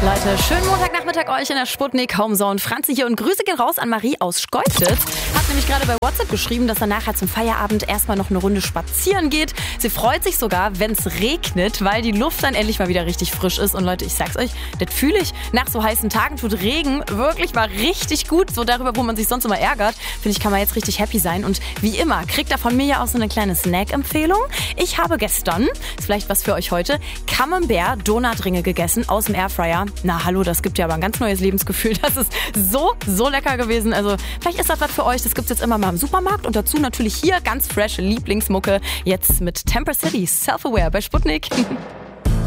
Leute, schönen Montagnachmittag euch in der Sputnik Homezone. Franzi hier und Grüße gehen raus an Marie aus Schkeuditz. Hat nämlich gerade bei WhatsApp geschrieben, dass er nachher zum Feierabend erstmal noch eine Runde spazieren geht. Sie freut sich sogar, wenn es regnet, weil die Luft dann endlich mal wieder richtig frisch ist. Und Leute, ich sag's euch, das fühle ich. Nach so heißen Tagen tut Regen wirklich mal richtig gut. So darüber, wo man sich sonst immer ärgert, finde ich, kann man jetzt richtig happy sein. Und wie immer, kriegt er von mir ja auch so eine kleine Snack-Empfehlung. Ich habe gestern, ist vielleicht was für euch heute, Camembert Donutringe gegessen aus dem Airfryer. Na hallo, das gibt ja aber ein ganz neues Lebensgefühl. Das ist so lecker gewesen. Also vielleicht ist das was für euch. Das gibt's jetzt immer mal im Supermarkt. Und dazu natürlich hier ganz fresh Lieblingsmucke. Jetzt mit Temper City, Self-Aware bei Sputnik.